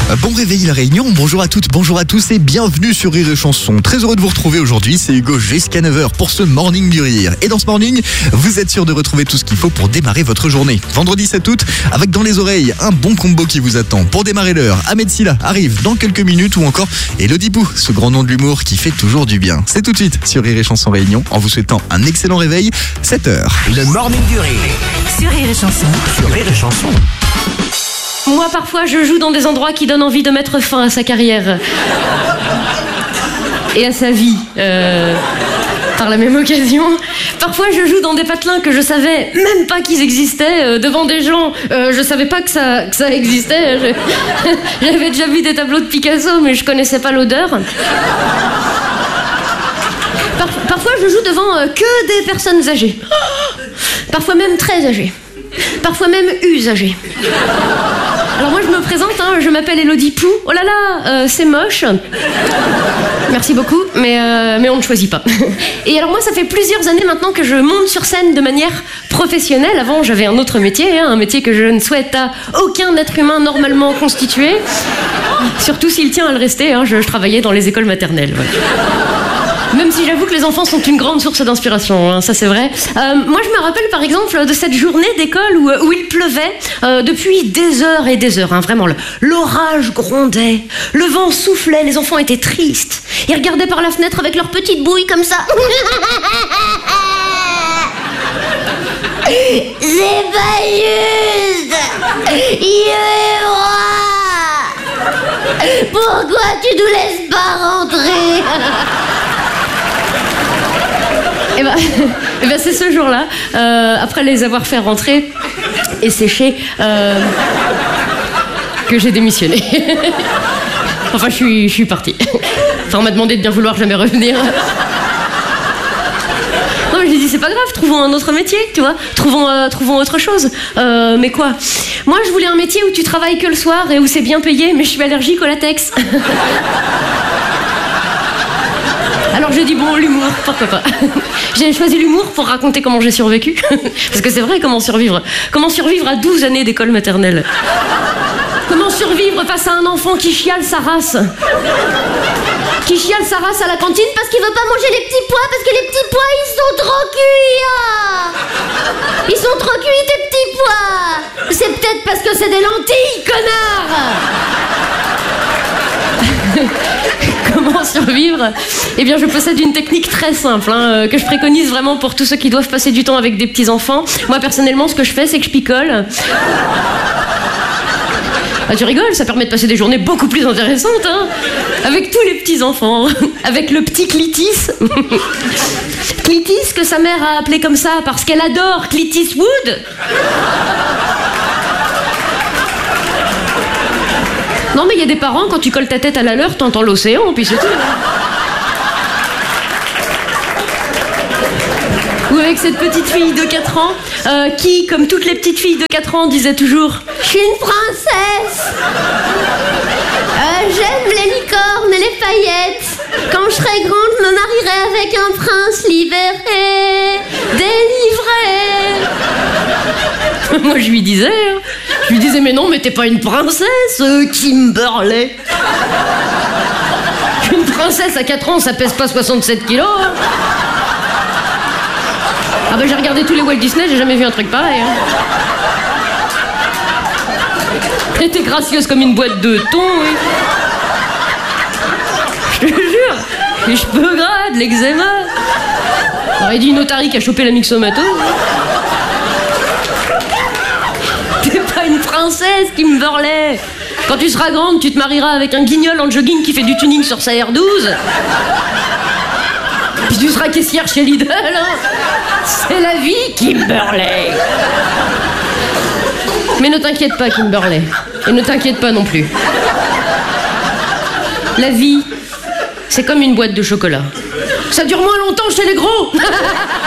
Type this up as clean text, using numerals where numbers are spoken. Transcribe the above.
Bon réveil la Réunion, bonjour à toutes, bonjour à tous et bienvenue sur Rire et Chanson. Très heureux de vous retrouver aujourd'hui, c'est Hugo jusqu'à 9h pour ce Morning du Rire. Et dans ce Morning, vous êtes sûr de retrouver tout ce qu'il faut pour démarrer votre journée. Vendredi 7 août, avec dans les oreilles un bon combo qui vous attend. Pour démarrer l'heure, Ahmed Silla arrive dans quelques minutes ou encore Elodie Pou, ce grand nom de l'humour qui fait toujours du bien. C'est tout de suite sur Rire et Chanson Réunion en vous souhaitant un excellent réveil, 7h. Le Morning du Rire Sur Rire et Chanson. sur Rire et Chanson. Moi, parfois, je joue dans des endroits qui donnent envie de mettre fin à sa carrière. Et à sa vie. Par la même occasion. Parfois, je joue dans des patelins que je savais même pas qu'ils existaient. Devant des gens, je savais pas que ça existait. J'avais déjà vu des tableaux de Picasso, mais je connaissais pas l'odeur. Parfois, je joue devant que des personnes âgées. Parfois même très âgées. Parfois même usagées. Alors moi je me présente, je m'appelle Elodie Pou. Oh là là, c'est moche. Merci beaucoup, mais on ne choisit pas. Et alors moi ça fait plusieurs années maintenant que je monte sur scène de manière professionnelle. Avant j'avais un autre métier, un métier que je ne souhaite à aucun être humain normalement constitué. Surtout s'il tient à le rester, je travaillais dans les écoles maternelles. Ouais. Même si j'avoue que les enfants sont une grande source d'inspiration, ça c'est vrai. Moi je me rappelle par exemple de cette journée d'école où il pleuvait depuis des heures et des heures, vraiment. L'orage grondait, le vent soufflait, les enfants étaient tristes. Ils regardaient par la fenêtre avec leurs petites bouilles comme ça. C'est pas juste. Il est froid. Pourquoi tu nous laisses pas rentrer? Et ben c'est ce jour-là, après les avoir fait rentrer et sécher, que j'ai démissionné. Enfin, je suis partie. Enfin, on m'a demandé de bien vouloir jamais revenir. Non, mais j'ai dit, c'est pas grave, trouvons un autre métier, tu vois. Trouvons autre chose. Mais quoi? Moi, je voulais un métier où tu travailles que le soir et où c'est bien payé, mais je suis allergique au latex. Alors j'ai dit bon, l'humour, pourquoi pas. J'ai choisi l'humour pour raconter comment j'ai survécu. Parce que c'est vrai, comment survivre à 12 années d'école maternelle. Comment survivre face à un enfant qui chiale sa race. Qui chiale sa race à la cantine parce qu'il veut pas manger les petits pois, parce que les petits pois, ils sont trop cuits. Ils sont trop cuits, tes petits pois. C'est peut-être parce que c'est des lentilles, connard. Comment survivre? Eh bien, je possède une technique très simple, que je préconise vraiment pour tous ceux qui doivent passer du temps avec des petits-enfants. Moi, personnellement, ce que je fais, c'est que je picole. Ah, tu rigoles, ça permet de passer des journées beaucoup plus intéressantes, avec tous les petits-enfants, avec le petit Clitis. Clitis, que sa mère a appelé comme ça parce qu'elle adore Clitis Wood. Non, mais il y a des parents, quand tu colles ta tête à la leur, t'entends l'océan, puis c'est tout. Ou avec cette petite fille de 4 ans, qui, comme toutes les petites filles de 4 ans, disait toujours « Je suis une princesse. J'aime les licornes et les paillettes. Quand je serai grande, je me marierai avec un prince libéré, délivré. » Moi, je lui disais, mais non, mais t'es pas une princesse, Kimberley. Une princesse à 4 ans, ça pèse pas 67 kilos. Ah bah j'ai regardé tous les Walt Disney, j'ai jamais vu un truc pareil. Elle était gracieuse comme une boîte de thon, oui. Je te jure, les cheveux gras, de l'eczéma. On aurait dit une otarie qui a chopé la myxomatose. T'es pas une princesse, Kimberley. Quand tu seras grande, tu te marieras avec un guignol en jogging qui fait du tuning sur sa R12. Puis tu seras caissière chez Lidl, C'est la vie, Kimberley. Mais ne t'inquiète pas, Kimberley. Et ne t'inquiète pas non plus. La vie, c'est comme une boîte de chocolat. Ça dure moins longtemps chez les gros.